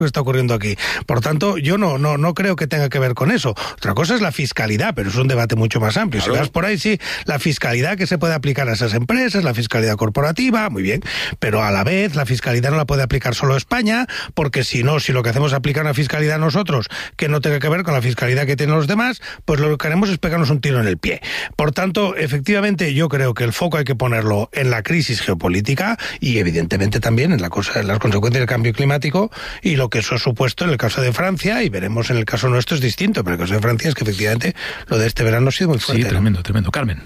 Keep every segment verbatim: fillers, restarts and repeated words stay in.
que está ocurriendo aquí. Por tanto, yo no, no, no creo que tenga que ver con eso. Otra cosa es la fiscalidad, pero es un debate mucho más amplio. Claro. Si vas por ahí, sí, la fiscalidad que se puede aplicar a esas empresas, la fiscalidad corporativa, muy bien, pero a la vez la fiscalidad no la puede aplicar solo España, porque si no, si lo que hacemos es aplicar una fiscalidad a nosotros que no tenga que ver con la fiscalidad que tienen los demás, pues lo que haremos es pegarnos un tiro en el pie. Por tanto, efectivamente, yo creo que el foco hay que ponerlo en la crisis geopolítica y evidentemente también en, la cosa, en las consecuencias del cambio climático y lo que eso ha supuesto en el caso de Francia, y veremos en el caso nuestro es distinto, pero en el caso de Francia es que efectivamente lo de este verano ha sido muy fuerte. Sí, tremendo, tremendo. Carmen.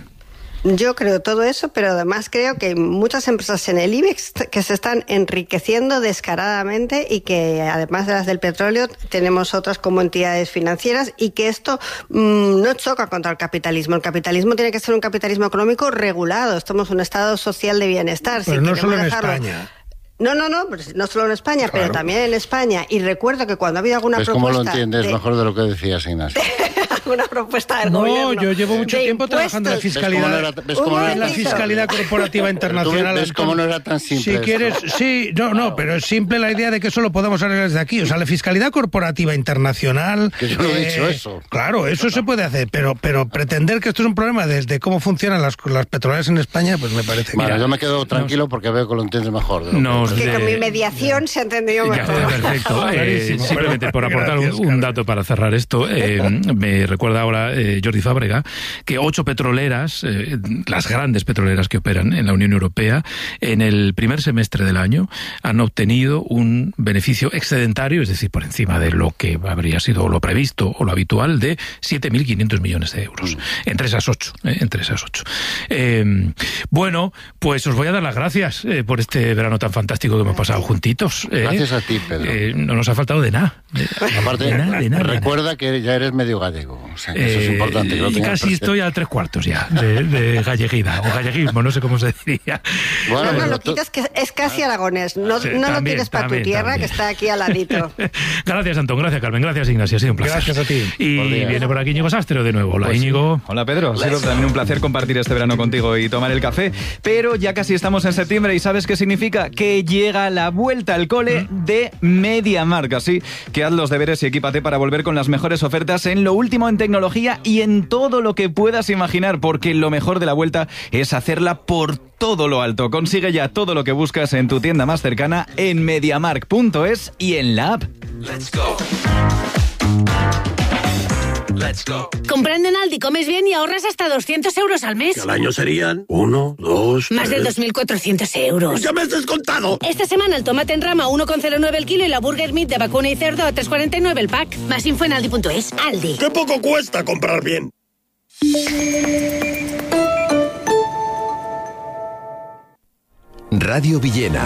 Yo creo todo eso, pero además creo que hay muchas empresas en el IBEX que se están enriqueciendo descaradamente y que además de las del petróleo tenemos otras como entidades financieras y que esto mmm, no choca contra el capitalismo. El capitalismo tiene que ser un capitalismo económico regulado. Estamos en un estado social de bienestar. Pero si no solo en dejarlo... España. No, no, no, no solo en España, claro, pero también en España. Y recuerdo que cuando ha habido alguna ¿Ves propuesta... cómo lo entiendes de... mejor de lo que decías, Ignacio? alguna propuesta del no, gobierno. No, yo llevo mucho tiempo impuestos. trabajando en la fiscalidad, ¿Ves cómo no era, ves cómo no en la fiscalidad corporativa internacional. ¿Ves cómo no era tan simple? Si quieres, sí, no, no, pero es simple la idea de que eso lo podemos arreglar desde aquí. O sea, la fiscalidad corporativa internacional... Que yo no he eh, dicho eso. Claro, eso se puede hacer, pero pero pretender que esto es un problema desde cómo funcionan las, las petroleras en España, pues me parece que... Bueno, yo me quedo tranquilo porque veo que lo entiendes mejor. No, que de... con mi mediación se ha entendido mejor. Ya, perfecto. eh, simplemente por aportar gracias, un, un dato para cerrar esto, eh, me recuerda ahora eh, Jordi Fábrega que ocho petroleras, eh, las grandes petroleras que operan en la Unión Europea, en el primer semestre del año han obtenido un beneficio excedentario, es decir, por encima de lo que habría sido lo previsto o lo habitual, de siete mil quinientos millones de euros. Mm. Entre esas ocho. Eh, entre esas ocho. Eh, bueno, pues os voy a dar las gracias eh, por este verano tan fantástico que hemos pasado juntitos. Eh, Gracias a ti, Pedro. Eh, no nos ha faltado de nada. De, Aparte, de nada, de nada, recuerda de nada. que ya eres medio gallego. O sea, que eh, eso es importante. Que lo y casi presente. estoy a tres cuartos ya de, de galleguida o galleguismo, no sé cómo se diría. Bueno, no, no, lo tú... quitas que es casi aragonés. No, Sí, no también, lo tienes para tu tierra, también. que está aquí al ladito. Gracias, Antón. Gracias, Carmen. Gracias, Ignacio. Ha sido un placer. Gracias a ti. Y viene por aquí Íñigo Sastre de nuevo. Hola, pues Íñigo. Sí. Hola, Pedro. Ha sido también un placer compartir este verano contigo y tomar el café. Pero ya casi estamos en septiembre y ¿sabes qué significa? Que llega la vuelta al cole ¿Mm? de MediaMarkt. Así que haz los deberes y equípate para volver con las mejores ofertas en lo último en tecnología y en todo lo que puedas imaginar, porque lo mejor de la vuelta es hacerla por todo lo alto. Consigue ya todo lo que buscas en tu tienda más cercana en mediamarkt punto es y en la app. Let's go. Let's go. Comprando en Aldi comes bien y ahorras hasta doscientos euros al mes. Que al año serían uno, dos, Más tres... de dos mil cuatrocientos euros. ¡Ya me has descontado! Esta semana el tomate en rama uno coma cero nueve el kilo y la burger meat de vacuna y cerdo a tres coma cuarenta y nueve el pack. Más info en aldi punto es. Aldi. ¡Qué poco cuesta comprar bien! Radio Villena.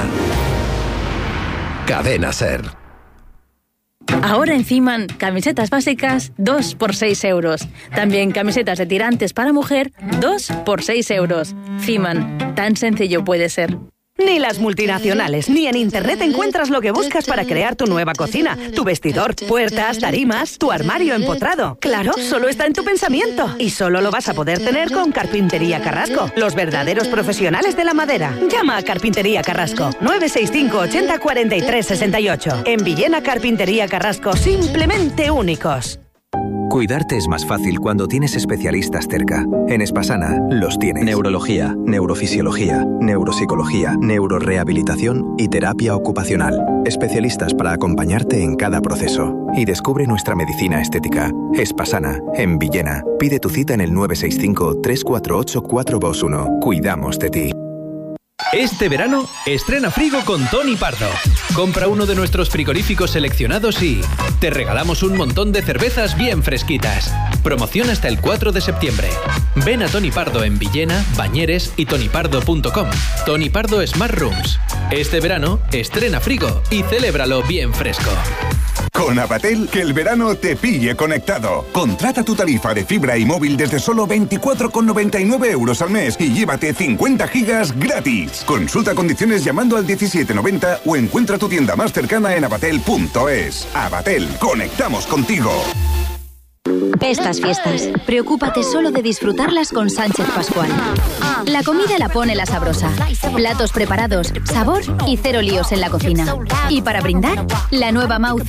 Cadena Ser. Ahora en Fiman, camisetas básicas, dos por seis euros. También camisetas de tirantes para mujer, dos por seis euros. Fiman, tan sencillo puede ser. Ni las multinacionales, ni en Internet encuentras lo que buscas para crear tu nueva cocina, tu vestidor, puertas, tarimas, tu armario empotrado. Claro, solo está en tu pensamiento. Y solo lo vas a poder tener con Carpintería Carrasco, los verdaderos profesionales de la madera. Llama a Carpintería Carrasco, nueve seis cinco ochenta cuarenta y tres sesenta y ocho. En Villena, Carpintería Carrasco, simplemente únicos. Cuidarte es más fácil cuando tienes especialistas cerca. En Espasana los tienes. Neurología, neurofisiología, neuropsicología, neurorehabilitación y terapia ocupacional. Especialistas para acompañarte en cada proceso. Y descubre nuestra medicina estética. Espasana, en Villena. Pide tu cita en el nueve seis cinco tres cuatro ocho cuatro dos uno. Cuidamos de ti. Este verano, estrena frigo con Tony Pardo. Compra uno de nuestros frigoríficos seleccionados y te regalamos un montón de cervezas bien fresquitas. Promoción hasta el cuatro de septiembre. Ven a Tony Pardo en Villena, Bañeres y tony pardo punto com. Tony Pardo Smart Rooms. Este verano, estrena frigo y celébralo bien fresco. Con Avatel, que el verano te pille conectado. Contrata tu tarifa de fibra y móvil desde solo veinticuatro con noventa y nueve euros al mes y llévate cincuenta gigas gratis. Consulta condiciones llamando al diecisiete noventa o encuentra tu tienda más cercana en avatel punto es. Avatel, conectamos contigo. Estas fiestas, preocúpate solo de disfrutarlas con Sánchez Pascual. La comida la pone la sabrosa. Platos preparados, sabor y cero líos en la cocina. Y para brindar, la nueva Mauzen